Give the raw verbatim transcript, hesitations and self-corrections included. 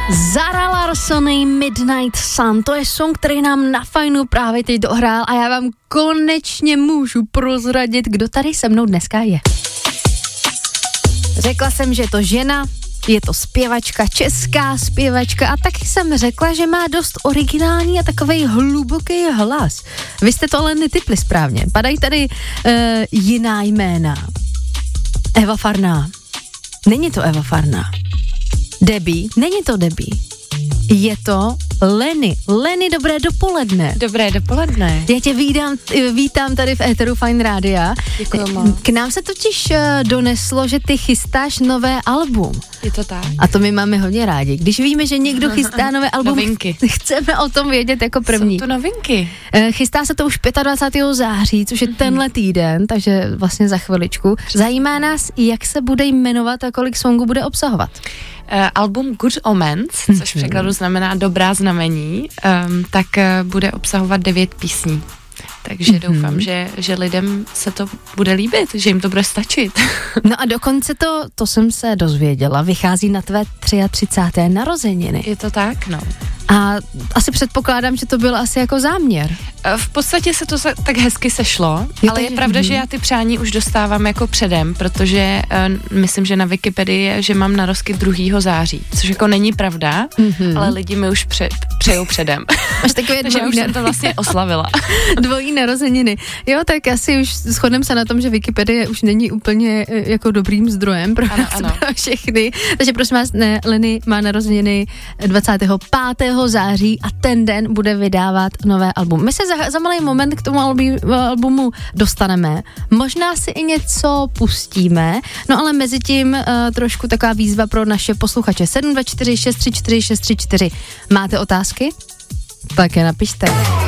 Zara Larsson, Midnight Sun, to je song, který nám na Fajnu právě teď dohrál a já vám konečně můžu prozradit, kdo tady se mnou dneska je. Řekla jsem, že je to žena, je to zpěvačka, česká zpěvačka a taky jsem řekla, že má dost originální a takovej hluboký hlas. Vy jste to ale netypli správně. Padají tady uh, jiná jména. Eva Farná. Není to Eva Farná. Debbie. Není to Debbie. Je to Lenny. Lenny, dobré dopoledne. Dobré dopoledne. Já tě vítám, vítám tady v éteru Fajn Rádia. Děkuji moc. K nám se totiž doneslo, že ty chystáš nové album. Je to tak. A to my máme hodně rádi. Když víme, že někdo chystá nové album, novinky. Chceme o tom vědět jako první. Jsou to novinky. Chystá se to už dvacátého pátého září, což je mm-hmm. tenhle týden, takže vlastně za chviličku. Zajímá nás, jak se bude jmenovat a kolik songů bude obsahovat. Uh, album Good Omens, mm-hmm. což v překladu znamená dobrá znamení, um, tak uh, bude obsahovat devět písní. Takže mm-hmm. doufám, že, že lidem se to bude líbit, že jim to bude stačit. No a dokonce to, to jsem se dozvěděla, vychází na tvé třicáté třetí narozeniny. Je to tak, no. A asi předpokládám, že to byl asi jako záměr. V podstatě se to tak hezky sešlo, je ale je pravda, že já ty přání už dostávám jako předem, protože uh, myslím, že na Wikipedii je, že mám narozky druhého září, což jako není pravda, mm-hmm. ale lidi mi už pře- přejou předem. Máš takové takže já už jsem to vlastně oslavila. Dvojí narozeniny. Jo, tak asi už shodneme se na tom, že Wikipedie už není úplně jako dobrým zdrojem pro, ano, nás, ano. pro všechny. Takže prosím vás, ne, Lenny má narozeniny dvacátého pátého září a ten den bude vydávat nové album. My se za, za malý moment k tomu albu, albumu dostaneme. Možná si i něco pustíme, no ale mezi tím uh, trošku taková výzva pro naše posluchače. sedm dva čtyři šest tři čtyři šest tři čtyři. Máte otázky? Tak je napište.